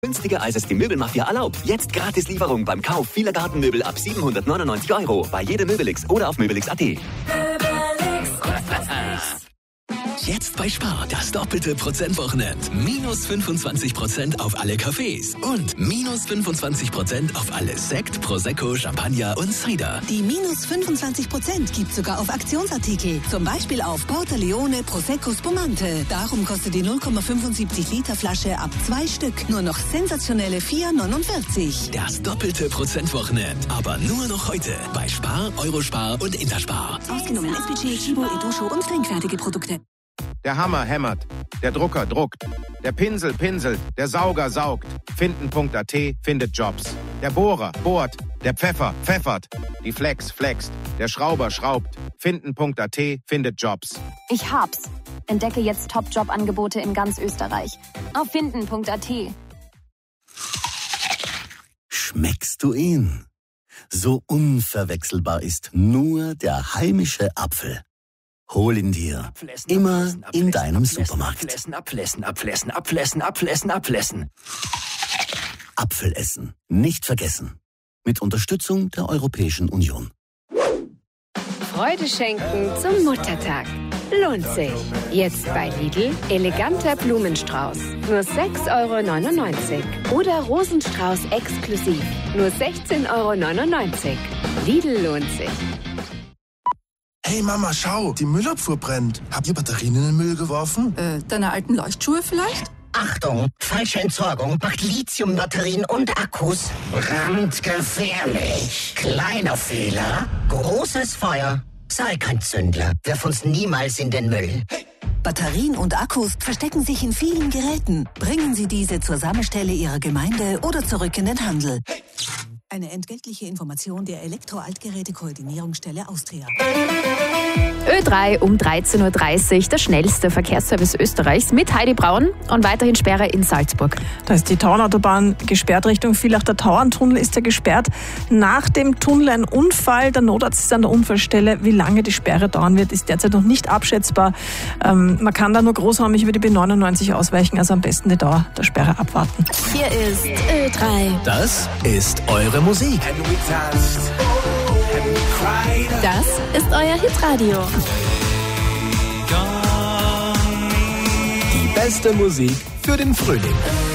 Günstiger als es die Möbelmafia erlaubt. Jetzt gratis Lieferung beim Kauf vieler Gartenmöbel ab 799 € bei jedem Möbelix oder auf möbelix.at. Jetzt bei Spar das doppelte Prozentwochenende. Minus 25% auf alle Cafés und minus 25% auf alles Sekt, Prosecco, Champagner und Cider. Die minus 25% gibt sogar auf Aktionsartikel. Zum Beispiel auf Porta Leone, Prosecco, Spumante. Darum kostet die 0,75 Liter Flasche ab 2 Stück nur noch sensationelle 4,49. Das doppelte Prozentwochenende. Aber nur noch heute bei Spar, Eurospar und Interspar. Ausgenommen SPG, Chibo, Edusho und trinkfertige Produkte. Der Hammer hämmert, der Drucker druckt, der Pinsel pinselt, der Sauger saugt. Finden.at findet Jobs. Der Bohrer bohrt, der Pfeffer pfeffert, die Flex flext, der Schrauber schraubt. Finden.at findet Jobs. Ich hab's. Entdecke jetzt Top-Job-Angebote in ganz Österreich. Auf Finden.at. Schmeckst du ihn? So unverwechselbar ist nur der heimische Apfel. Hol ihn dir. Immer in deinem Supermarkt. Abflessen. Apfelessen. Nicht vergessen. Mit Unterstützung der Europäischen Union. Freude schenken zum Muttertag. Lohnt sich. Jetzt bei Lidl eleganter Blumenstrauß. Nur 6,99 €. Oder Rosenstrauß exklusiv. Nur 16,99 €. Lidl lohnt sich. Hey Mama, schau, die Müllabfuhr brennt. Habt ihr Batterien in den Müll geworfen? Deine alten Leuchtschuhe vielleicht? Achtung, falsche Entsorgung macht Lithiumbatterien und Akkus brandgefährlich. Kleiner Fehler, großes Feuer. Sei kein Zündler, wirf uns niemals in den Müll. Batterien und Akkus verstecken sich in vielen Geräten. Bringen Sie diese zur Sammelstelle Ihrer Gemeinde oder zurück in den Handel. Eine entgeltliche Information der Elektro-Altgeräte-Koordinierungsstelle Austria. Ö3 um 13:30 Uhr, der schnellste Verkehrsservice Österreichs mit Heidi Braun und weiterhin Sperre in Salzburg. Da ist die Tauernautobahn gesperrt Richtung Villach. Der Tauerntunnel ist ja gesperrt. Nach dem Tunnel ein Unfall. Der Notarzt ist an der Unfallstelle. Wie lange die Sperre dauern wird, ist derzeit noch nicht abschätzbar. Man kann da nur großräumig über die B99 ausweichen, also am besten die Dauer der Sperre abwarten. Hier ist Ö3. Das ist eure Musik. Das ist euer Hitradio. Die beste Musik für den Frühling.